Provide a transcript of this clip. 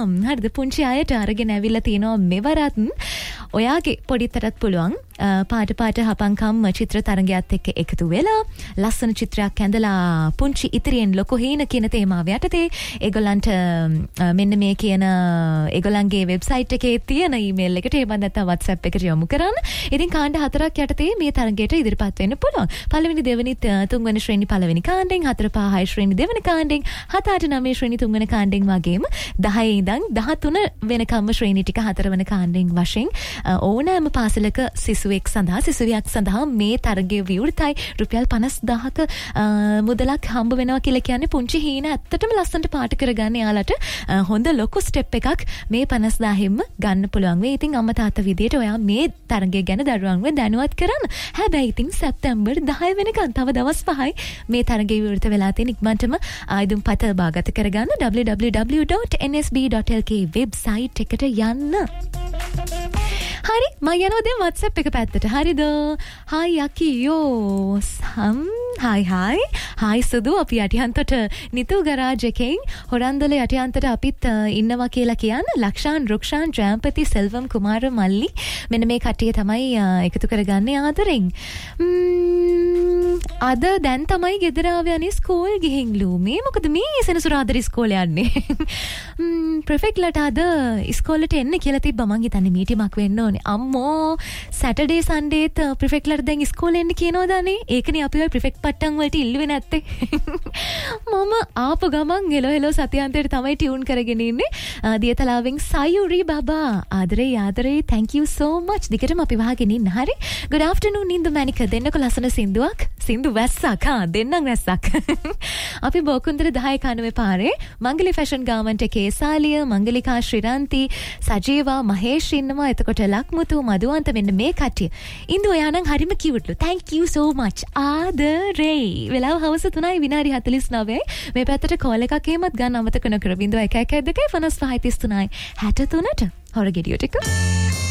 welcome. හරිද පුංචි අයට අරගෙන ඇවිල්ලා තිනවා මෙවරත් ඔයාගේ පොඩිතරත් පුළුවන් පාට හපංකම් චිත්‍ර තරගයත් එක්ක එකතු වෙලා ලස්සන චිත්‍රයක් ඇඳලා පුංචි ඉතිරියෙන් ලොකු හීන කියන තේමාව යටතේ ඒගොල්ලන්ට මෙන්න මේ කියන ඒගොල්ලන්ගේ වෙබ්සයිට් එකේ තියෙන ඊමේල් එකට ඒ බඳ නැත්නම් WhatsApp එකට යොමු කරන්න. ඉතින් කාණ්ඩ 4ක් යටතේ මේ තරගයට ඉදිරිපත් වෙන්න පුළුවන්. පළවෙනි දෙවෙනි තුන්වෙනි ශ්‍රේණි පළවෙනි කාණ්ඩෙන් 4 5 6 ශ්‍රේණි දෙවෙනි කාණ්ඩෙන් 7 8 9 ශ්‍රේණි තුන්වෙනි කාණ්ඩෙන් වගේම 10 ඉඳන් 13 වෙනකම්ම ශ්‍රේණි ටික 4 වෙනි කාණ්ඩෙන් වශයෙන් ඕනෑම පාසලක සිසුවෙක් සඳහා සිසුවියක් සඳහා මේ තරගය විවෘතයි. රුපියල් 50000ක මුදලක් හම්බ වෙනවා කියලා කියන්නේ පුංචි හීන ඇත්තටම ලස්සනට පාට කරගන්න යාලට හොඳ ලොකු ස්ටෙප් එකක් මේ 50000ෙම ගන්න පුළුවන් වෙයි. ඉතින් අම්මා තාත්තා විදියට ඔයා මේ තරගය ගැන දරුවන්ව දැනුවත් කරන්න. හැබැයි ඉතින් සැප්තැම්බර් 10 වෙනිකන් තව දවස් 5යි මේ තරගය විවෘත වෙලා තියෙන ඉක්මනටම ආයුධම් පත බාගත කරගන්න www.nsb.lk වෙබ්සයිට් එකට යන්න. හරි මම යනවා දැන් WhatsApp එක පැත්තට. හරිද? හායි යකියෝ හායි සුදු අපි යටිහන්තට නිතු ගරාජ් එකෙන් හොරන්දල යටිහන්තට අපිත් ඉන්නවා කියලා කියන්න. ලක්ෂාන් රුක්ෂාන් ජයම්පති සෙල්වම් කුමාර මල්ලි මෙන්න මේ කට්ටිය තමයි එකතු කරගන්නේ ආදරෙන්. අද දැන් තමයි ගෙදර ආවේ අනේ ස්කෝල් ගිහින්ලු. මේ මොකද මේ සෙනසුරාදා ඉස්කෝලේ යන්නේ. ප්‍රොෆෙක්ට්ලට අද ඉස්කෝලේට එන්න කියලා තිබ්බා. මං හිතන්නේ මීටිමක් වෙන්න ඕනේ. අම්මෝ සැටර්ඩේ සන්ඩේත් ප්‍රොෆෙක්ට්ලට දැන් ඉස්කෝලේ එන්න කියනවද අනේ? ඒකනේ අපි ඔය ප්‍රොෆෙක්ට් පට්ටම් වලට ඉල්ලුවේ නැත්තේ. මම ආපු ගමන් හෙලෝ සතියන්තයට තමයි ටියුන් කරගෙන ඉන්නේ. දියතලාවෙන් සයුරි බබා ආදරේ thank you so much. දිගටම අපි වහගෙන ඉන්න. හරි. good afternoon නින්දු මැනික දෙන්නකො ලස්සන සින්දුවක්. සින්දු වැස්සක් දෙන්නම් වැස්සක්. අපි බෝකුන්දර 10:90 පාරේ මංගලි ෆැෂන් ගාමන්ට් එකේ සාලිය මංගලිකා ශ්‍රීරන්ති සජීවා මහේෂ් ඉන්නවා. එතකොට ලක්මුතු මදුවන්ත මෙන්න මේ කට්ටිය. ඉන්දු ඔයා නම් හරිම කිව්ට්ලු. thank you so much. ආදරේ. වෙලාව හවස 3යි විනාඩි 49යි. මේ පැත්තට කෝල් එකක් එහෙමත් ගන්න අමතක නොකර 0112 55 33යි 63ට හොර ගෙඩිය ටික